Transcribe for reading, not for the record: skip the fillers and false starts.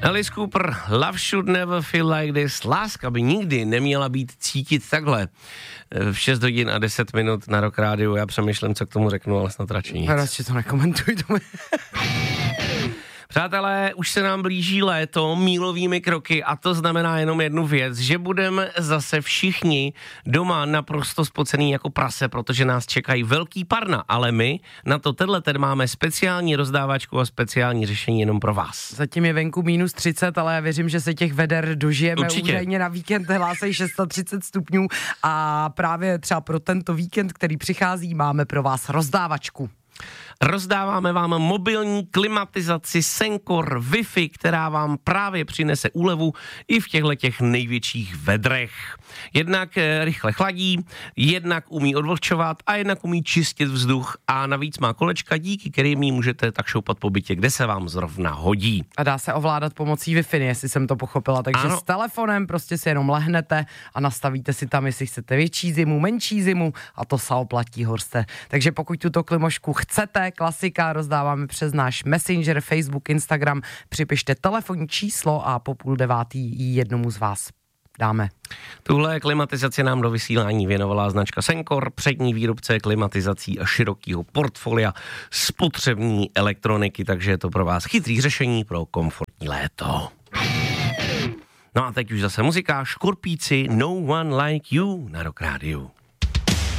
Alice Cooper, Love should never feel like this. Láska by nikdy neměla být cítit takhle. V 6 hodin a 10 minut na Rock Rádiu. Já přemýšlím, co k tomu řeknu, ale snad radši nic. Radši to nekomentuj. Přátelé, už se nám blíží léto mílovými kroky a to znamená jenom jednu věc, že budeme zase všichni doma naprosto spocený jako prase, protože nás čekají velký parna, ale my na to tenhle máme speciální rozdávačku a speciální řešení jenom pro vás. Zatím je venku minus 30, ale já věřím, že se těch veder dožijeme. Určitě. Údajně na víkend hlásají 630 stupňů a právě třeba pro tento víkend, který přichází, máme pro vás rozdávačku. Rozdáváme vám mobilní klimatizaci Sencor Wi-Fi, která vám právě přinese úlevu i v těchto největších vedrech. Jednak rychle chladí, jednak umí odvlhčovat a jednak umí čistit vzduch a navíc má kolečka, díky kterým ji můžete tak šoupat po bytě, kde se vám zrovna hodí. A dá se ovládat pomocí Wi-Fi, jestli jsem to pochopila, takže ano. S telefonem prostě si jenom lehnete a nastavíte si tam, jestli chcete větší zimu, menší zimu a to se oplatí, Horste. Takže pokud tuto klimošku chcete, klasika, rozdáváme přes náš Messenger, Facebook, Instagram, připište telefonní číslo a po 8:30 ji jednomu z vás dáme. Tuhle klimatizaci nám do vysílání věnovala značka Sencor, přední výrobce klimatizací a širokého portfolia spotřební elektroniky, takže je to pro vás chytrý řešení pro komfortní léto. No a teď už zase muzika, Škorpíci, No One Like You na Rock Rádiu.